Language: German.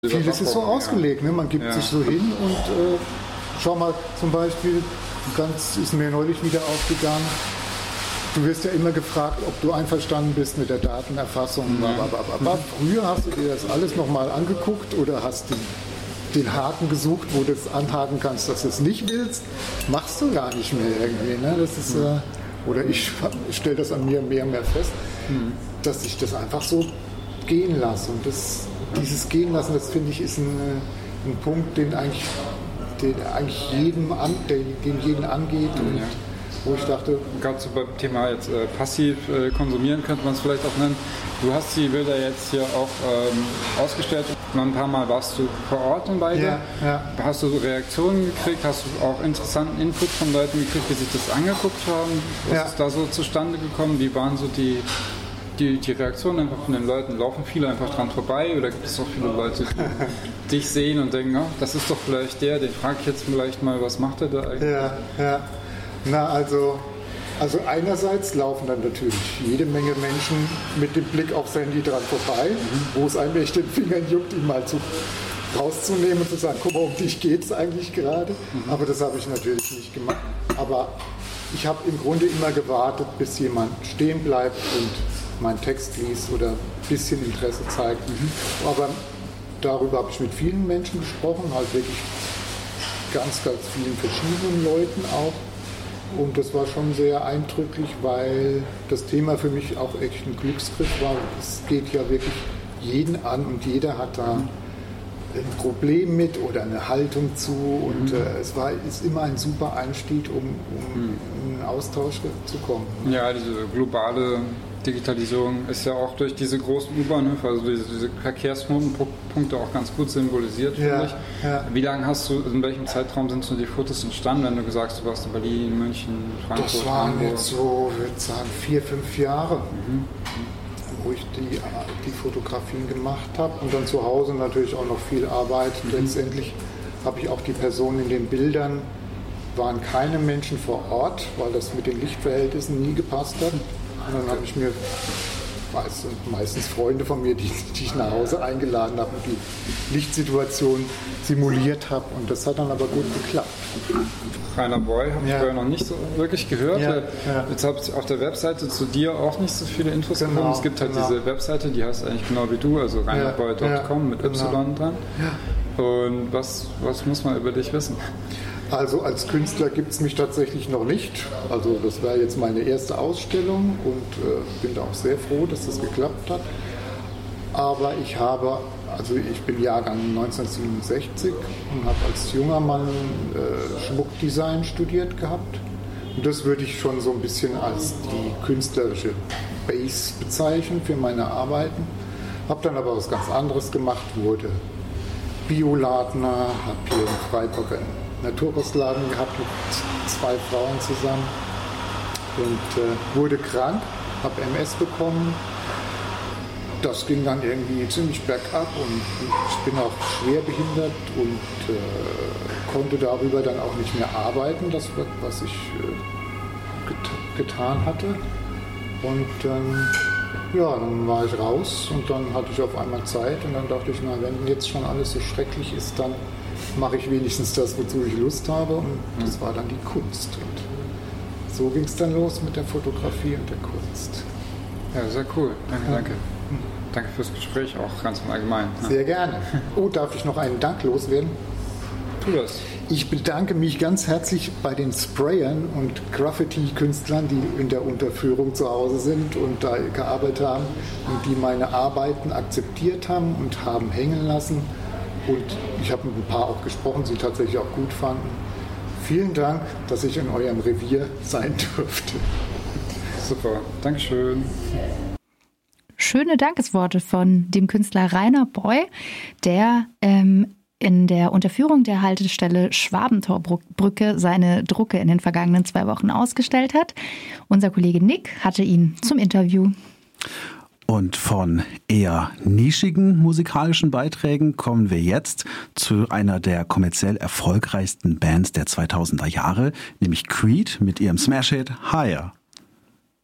Vieles ist so ausgelegt, ne? Man gibt sich so hin und schau mal zum Beispiel, ist mir neulich wieder aufgegangen, du wirst ja immer gefragt, ob du einverstanden bist mit der Datenerfassung. Früher hast du dir das alles nochmal angeguckt oder hast den Haken gesucht, wo du es anhaken kannst, dass du es nicht willst, machst du gar nicht mehr irgendwie. Ne? Das ist, oder ich stelle das an mir mehr und mehr fest, dass ich das einfach so gehen lasse. Und dieses Gehen lassen, das finde ich, ist ein Punkt, den eigentlich jeden angeht. Und wo ich dachte, gerade so beim Thema jetzt passiv konsumieren könnte man es vielleicht auch nennen. Du hast die Bilder jetzt hier auch ausgestellt. Ein paar Mal warst du vor Ort in beide. Ja. Hast du so Reaktionen gekriegt? Hast du auch interessanten Input von Leuten gekriegt, die sich das angeguckt haben? Was ist da so zustande gekommen? Wie waren so die Reaktionen einfach von den Leuten? Laufen viele einfach dran vorbei oder gibt es auch viele Leute, die dich sehen und denken, oh, das ist doch vielleicht den frage ich jetzt vielleicht mal, was macht er da eigentlich? Ja. Na, also einerseits laufen dann natürlich jede Menge Menschen mit dem Blick aufs Handy dran vorbei, wo es einem echt den Fingern juckt, ihn mal rauszunehmen und zu sagen, guck mal, um dich geht es eigentlich gerade. Aber das habe ich natürlich nicht gemacht. Aber ich habe im Grunde immer gewartet, bis jemand stehen bleibt und meinen Text liest oder ein bisschen Interesse zeigt. Aber darüber habe ich mit vielen Menschen gesprochen, halt wirklich ganz vielen verschiedenen Leuten auch. Und das war schon sehr eindrücklich, weil das Thema für mich auch echt ein Glücksgriff war. Es geht ja wirklich jeden an und jeder hat da ein Problem mit oder eine Haltung zu. Und ist immer ein super Einstieg, um in einen Austausch zu kommen. Ja, diese globale Digitalisierung ist ja auch durch diese großen U-Bahnhöfe, also diese Verkehrsknotenpunkte auch ganz gut symbolisiert, finde ich. Ja. Wie lange in welchem Zeitraum sind so die Fotos entstanden, wenn du sagst, du warst in Berlin, München, Frankfurt, Das waren Hamburg? Jetzt so, ich würde sagen, 4-5 Jahre, wo ich die Fotografien gemacht habe und dann zu Hause natürlich auch noch viel Arbeit. Letztendlich habe ich auch die Personen in den Bildern, waren keine Menschen vor Ort, weil das mit den Lichtverhältnissen nie gepasst hat. Und dann habe ich mir meistens Freunde von mir, die ich nach Hause eingeladen habe und die Lichtsituation simuliert habe. Und das hat dann aber gut geklappt. Rainer Boy habe ich vorher noch nicht so wirklich gehört. Ja. Jetzt habe ich auf der Webseite zu dir auch nicht so viele Infos bekommen. Es gibt halt diese Webseite, die heißt eigentlich genau wie du, also rainerboy.com mit Y dran. Ja. Und was muss man über dich wissen? Also als Künstler gibt es mich tatsächlich noch nicht. Also das war jetzt meine erste Ausstellung und bin da auch sehr froh, dass das geklappt hat. Aber ich bin Jahrgang 1967 und habe als junger Mann Schmuckdesign studiert gehabt. Und das würde ich schon so ein bisschen als die künstlerische Base bezeichnen für meine Arbeiten. Habe dann aber was ganz anderes gemacht, wurde Bioladner, habe hier in Freiburg einen Naturkostladen gehabt mit 2 Frauen zusammen und wurde krank, habe MS bekommen. Das ging dann irgendwie ziemlich bergab und ich bin auch schwer behindert und konnte darüber dann auch nicht mehr arbeiten, das was ich getan hatte. Und dann war ich raus und dann hatte ich auf einmal Zeit und dann dachte ich, na, wenn jetzt schon alles so schrecklich ist, dann mache ich wenigstens das, wozu ich Lust habe, und das war dann die Kunst. Und so ging es dann los mit der Fotografie und der Kunst. Ja, sehr cool. Danke. Danke fürs Gespräch, auch ganz im Allgemeinen. Sehr gerne. Oh, darf ich noch einen Dank loswerden? Tu das. Ich bedanke mich ganz herzlich bei den Sprayern und Graffiti-Künstlern, die in der Unterführung zu Hause sind und da gearbeitet haben und die meine Arbeiten akzeptiert haben und haben hängen lassen. Und ich habe mit ein paar auch gesprochen, die tatsächlich auch gut fanden. Vielen Dank, dass ich in eurem Revier sein durfte. Super, Dankeschön. Schöne Dankesworte von dem Künstler Rainer Boy, der in der Unterführung der Haltestelle Schwabentorbrücke seine Drucke in den vergangenen 2 Wochen ausgestellt hat. Unser Kollege Nick hatte ihn zum Interview. Und von eher nischigen musikalischen Beiträgen kommen wir jetzt zu einer der kommerziell erfolgreichsten Bands der 2000er Jahre, nämlich Creed mit ihrem Smash-Hit Higher.